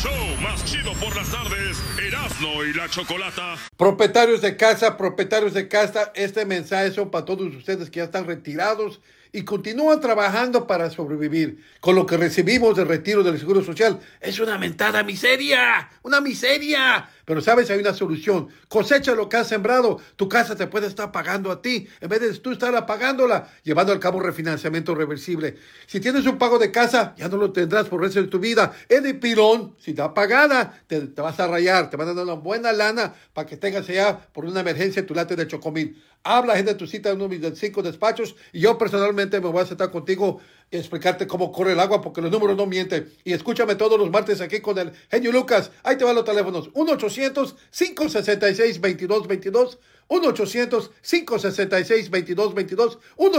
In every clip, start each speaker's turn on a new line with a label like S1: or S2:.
S1: show más chido por las tardes, Erasmo y la Chocolata.
S2: Propietarios de casa, este mensaje son para todos ustedes que ya están retirados y continúan trabajando para sobrevivir. Con lo que recibimos de retiro del Seguro Social es una mentada miseria, una miseria. Pero sabes, hay una solución. Cosecha lo que has sembrado. Tu casa te puede estar pagando a ti, en vez de tú estar pagándola, llevando al cabo refinanciamiento reversible. Si tienes un pago de casa, ya no lo tendrás por el resto de tu vida. Es de pilón. Si está pagada, te vas a rayar. Te van a dar una buena lana para que tengas allá por una emergencia tu late de Chocomil. Habla, agenda tu cita en uno de mis 5 despachos y yo personalmente me voy a sentar contigo y explicarte cómo corre el agua porque los números no mienten. Y escúchame todos los martes aquí con el genio Lucas. Ahí te van los teléfonos. 1-800-566-2222. 1-800-566-2222.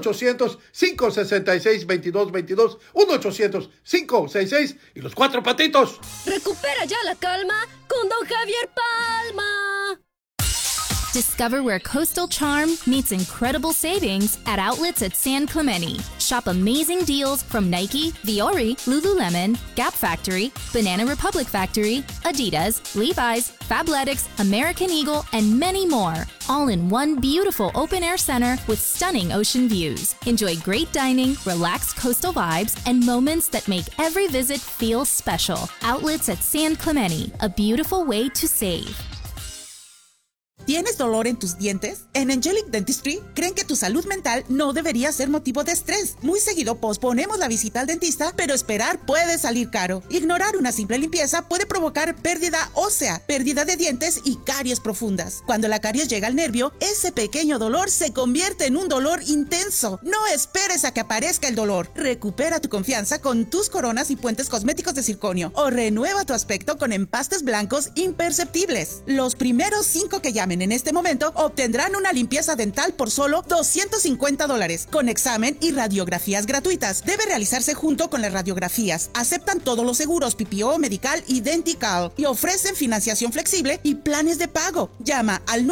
S2: 1-800-566-2222. 1-800-566 y los 4 patitos.
S3: Recupera ya la calma con Don Javier Palma.
S4: Discover where coastal charm meets incredible savings at outlets at San Clemente. Shop amazing deals from Nike, Viore, Lululemon, Gap Factory, Banana Republic Factory, Adidas, Levi's, Fabletics, American Eagle, and many more. All in one beautiful open-air center with stunning ocean views. Enjoy great dining, relaxed coastal vibes, and moments that make every visit feel special. Outlets at San Clemente, a beautiful way to save.
S5: ¿Tienes dolor en tus dientes? En Angelic Dentistry creen que tu salud mental no debería ser motivo de estrés. Muy seguido posponemos la visita al dentista, pero esperar puede salir caro. Ignorar una simple limpieza puede provocar pérdida ósea, pérdida de dientes y caries profundas. Cuando la caries llega al nervio, ese pequeño dolor se convierte en un dolor intenso. No esperes a que aparezca el dolor. Recupera tu confianza con tus coronas y puentes cosméticos de circonio o renueva tu aspecto con empastes blancos imperceptibles. Los primeros 5 que llamen en este momento obtendrán una limpieza dental por solo $250 con examen y radiografías gratuitas. Debe realizarse junto con las radiografías. Aceptan todos los seguros PPO, medical y dental y ofrecen financiación flexible y planes de pago. Llama al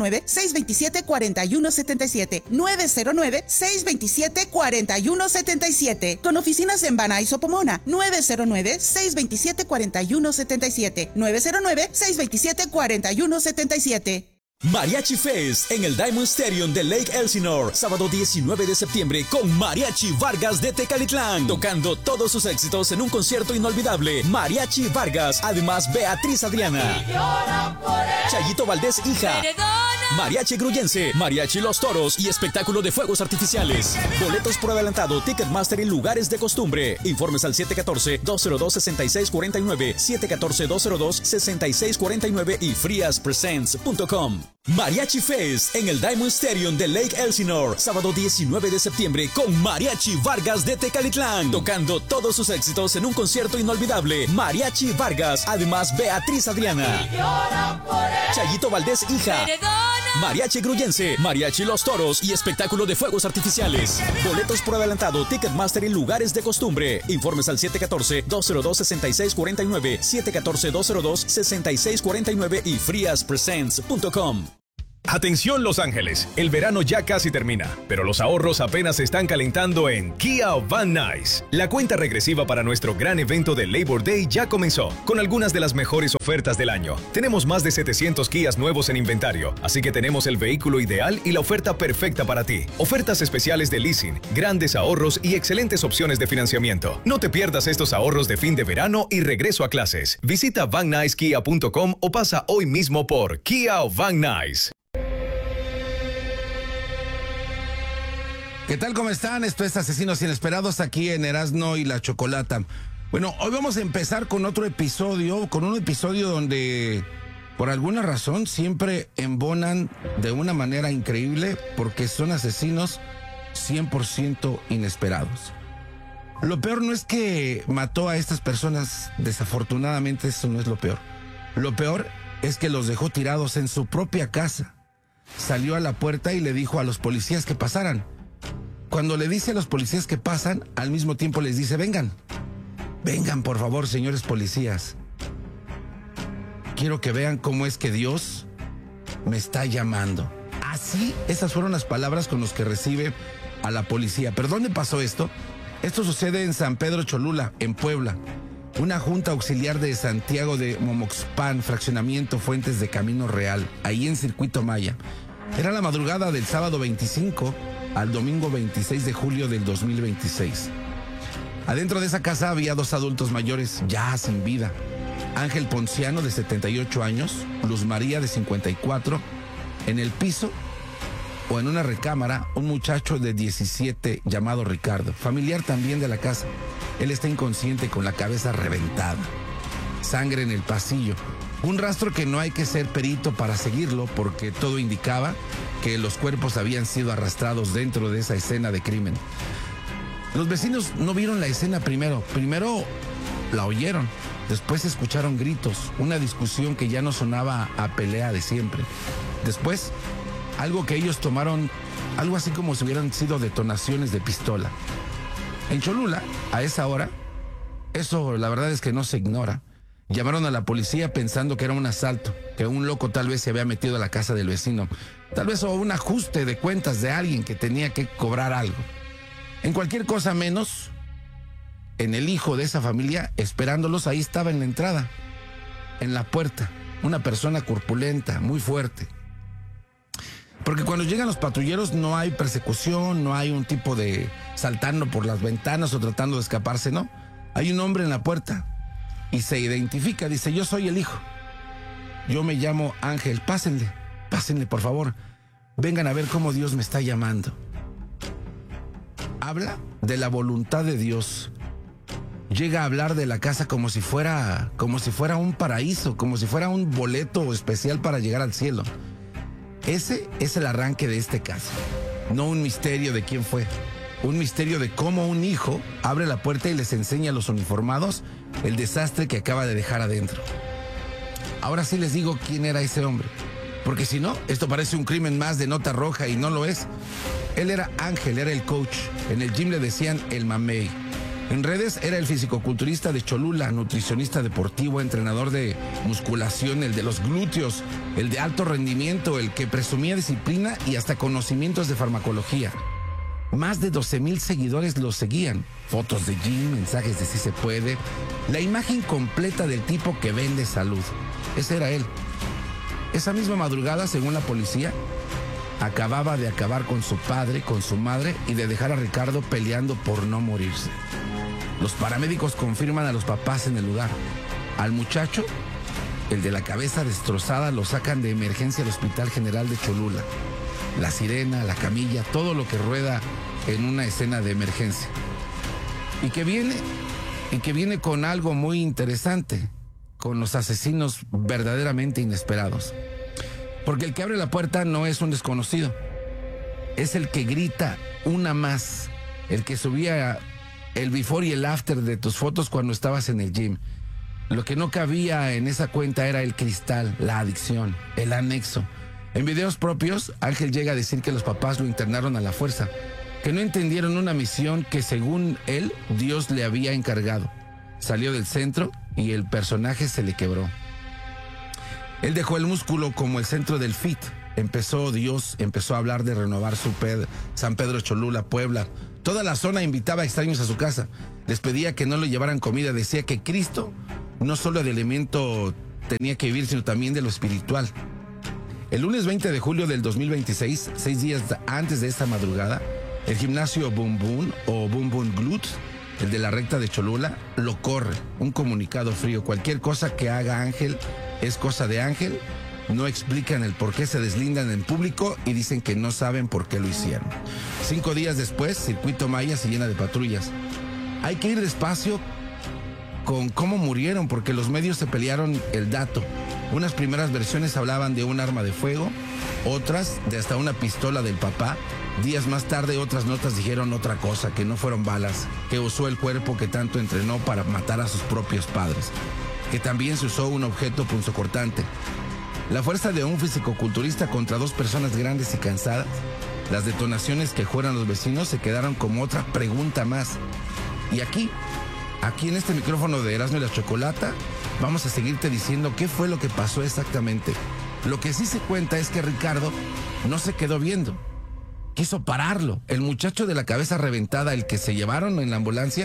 S5: 909-627-4177 909-627-4177 con oficinas en Banaiso, Pomona. 909-627-4177 909-627-4177.
S6: Mariachi Fest en el Diamond Stadium de Lake Elsinore, sábado 19 de septiembre con Mariachi Vargas de Tecalitlán, tocando todos sus éxitos en un concierto inolvidable. Mariachi Vargas, además Beatriz Adriana, Chayito Valdés hija, Mariachi Gruyense, Mariachi Los Toros y espectáculo de fuegos artificiales. Boletos por adelantado, Ticketmaster y lugares de costumbre. Informes al 714-202-6649, 714-202-6649 y friaspresents.com. Mariachi Fest en el Diamond Stadium de Lake Elsinore, sábado 19 de septiembre con Mariachi Vargas de Tecalitlán, tocando todos sus éxitos en un concierto inolvidable. Mariachi Vargas, además Beatriz Adriana, Chayito Valdés hija, Mariachi Gruyense, Mariachi Los Toros y espectáculo de fuegos artificiales. Boletos por adelantado, Ticketmaster y lugares de costumbre. Informes al 714-202-6649, 714-202-6649 y friaspresents.com.
S7: Atención Los Ángeles, el verano ya casi termina, pero los ahorros apenas se están calentando en Kia Van Nuys. La cuenta regresiva para nuestro gran evento de Labor Day ya comenzó, con algunas de las mejores ofertas del año. Tenemos más de 700 Kias nuevos en inventario, así que tenemos el vehículo ideal y la oferta perfecta para ti. Ofertas especiales de leasing, grandes ahorros y excelentes opciones de financiamiento. No te pierdas estos ahorros de fin de verano y regreso a clases. Visita VanNuysKia.com o pasa hoy mismo por Kia Van Nuys.
S8: ¿Qué tal? ¿Cómo están? Esto es Asesinos Inesperados aquí en Erasmo y la Chocolata. Bueno, hoy vamos a empezar con otro episodio, con un episodio donde por alguna razón siempre embonan de una manera increíble porque son asesinos 100% inesperados. Lo peor no es que mató a estas personas, desafortunadamente eso no es lo peor. Lo peor es que los dejó tirados en su propia casa. Salió a la puerta y le dijo a los policías que pasaran. Cuando le dice a los policías que pasan, al mismo tiempo les dice, vengan. Vengan, por favor, señores policías. Quiero que vean cómo es que Dios me está llamando. Así, esas fueron las palabras con las que recibe a la policía. ¿Pero dónde pasó esto? Esto sucede en San Pedro Cholula, en Puebla. una junta auxiliar de Santiago de Momoxpan, fraccionamiento Fuentes de Camino Real, ahí en Circuito Maya. Era la madrugada del sábado 25 al domingo 26 de julio del 2026. Adentro de esa casa había 2 adultos mayores ya sin vida. Ángel Ponciano, de 78 años, Luz María, de 54. En el piso o en una recámara, un muchacho de 17 llamado Ricardo, familiar también de la casa. Él está inconsciente con la cabeza reventada. Sangre en el pasillo. Un rastro que no hay que ser perito para seguirlo, porque todo indicaba que los cuerpos habían sido arrastrados dentro de esa escena de crimen. Los vecinos no vieron la escena primero la oyeron, después escucharon gritos, una discusión que ya no sonaba a pelea de siempre. Después, algo que ellos tomaron, algo así como si hubieran sido detonaciones de pistola. En Cholula, a esa hora, eso la verdad es que no se ignora. Llamaron a la policía pensando que era un asalto, que un loco tal vez se había metido a la casa del vecino, tal vez o un ajuste de cuentas de alguien que tenía que cobrar algo. En cualquier cosa menos, en el hijo de esa familia, esperándolos, ahí estaba en la entrada, en la puerta, una persona corpulenta, muy fuerte. Porque cuando llegan los patrulleros no hay persecución, no hay un tipo de saltando por las ventanas o tratando de escaparse, no. Hay un hombre en la puerta y se identifica, dice: yo soy el hijo, yo me llamo Ángel, pásenle por favor, vengan a ver cómo Dios me está llamando. Habla de la voluntad de Dios. Llega a hablar de la casa como si fuera un paraíso, como si fuera un boleto especial para llegar al cielo. Ese es el arranque de este caso. No un misterio de quién fue, un misterio de cómo un hijo abre la puerta y les enseña a los uniformados el desastre que acaba de dejar adentro. Ahora sí les digo quién era ese hombre, porque si no, esto parece un crimen más de nota roja y no lo es. Él era Ángel, era el coach. En el gym le decían el mamey. En redes era el fisicoculturista de Cholula, nutricionista deportivo, entrenador de musculación, el de los glúteos, el de alto rendimiento, el que presumía disciplina y hasta conocimientos de farmacología. Más de 12,000 seguidores lo seguían. Fotos de gym, mensajes de si se puede. La imagen completa del tipo que vende salud. Ese era él. Esa misma madrugada, según la policía, acababa de acabar con su padre, con su madre y de dejar a Ricardo peleando por no morirse. Los paramédicos confirman a los papás en el lugar. Al muchacho, el de la cabeza destrozada, lo sacan de emergencia al Hospital General de Cholula. La sirena, la camilla, todo lo que rueda en una escena de emergencia. Y que viene con algo muy interesante, con los asesinos verdaderamente inesperados. Porque el que abre la puerta no es un desconocido, es el que grita una más, el que subía el before y el after de tus fotos cuando estabas en el gym. Lo que no cabía en esa cuenta era el cristal, la adicción, el anexo. En videos propios, Ángel llega a decir que los papás lo internaron a la fuerza, que no entendieron una misión que según él, Dios le había encargado. Salió del centro y el personaje se le quebró. Él dejó el músculo como el centro del fit. Dios empezó a hablar de renovar San Pedro Cholula, Puebla. Toda la zona invitaba a extraños a su casa. Les pedía que no le llevaran comida. Decía que Cristo no solo de elemento tenía que vivir, sino también de lo espiritual. El lunes 20 de julio del 2026, 6 días antes de esta madrugada, el gimnasio Boom Boom o Boom Boom Glutes, el de la recta de Cholula, lo corre. Un comunicado frío. Cualquier cosa que haga Ángel es cosa de Ángel. No explican el por qué se deslindan en público y dicen que no saben por qué lo hicieron. 5 días después, Circuito Maya se llena de patrullas. Hay que ir despacio con cómo murieron, porque los medios se pelearon el dato. Unas primeras versiones hablaban de un arma de fuego, otras de hasta una pistola del papá. Días más tarde, otras notas dijeron otra cosa, que no fueron balas, que usó el cuerpo que tanto entrenó para matar a sus propios padres, que también se usó un objeto punzocortante. La fuerza de un fisicoculturista contra 2 personas grandes y cansadas. Las detonaciones que juegan los vecinos se quedaron como otra pregunta más. Y aquí en este micrófono de Erasmo y la Chocolata, vamos a seguirte diciendo qué fue lo que pasó exactamente. Lo que sí se cuenta es que Ricardo no se quedó viendo. Quiso pararlo. El muchacho de la cabeza reventada, el que se llevaron en la ambulancia,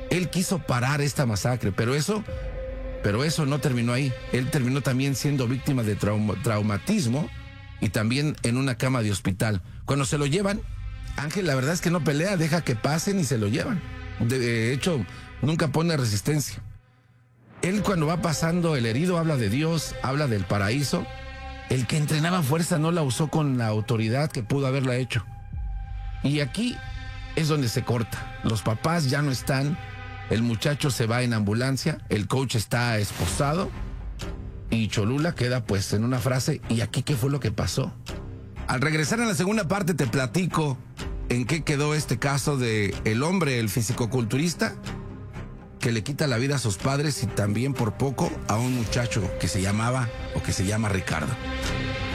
S8: Él quiso parar esta masacre, pero eso no terminó ahí. Él terminó también siendo víctima de traumatismo y también en una cama de hospital. Cuando se lo llevan, Ángel, la verdad es que no pelea, deja que pasen y se lo llevan. De hecho, nunca pone resistencia. Él, cuando va pasando, el herido habla de Dios, habla del paraíso. El que entrenaba fuerza no la usó con la autoridad que pudo haberla hecho. Y aquí es donde se corta. Los papás ya no están, el muchacho se va en ambulancia, el coach está esposado y Cholula queda pues en una frase, ¿y aquí qué fue lo que pasó? Al regresar en la segunda parte te platico en qué quedó este caso de el hombre, el fisicoculturista, que le quita la vida a sus padres y también por poco a un muchacho que se llama Ricardo.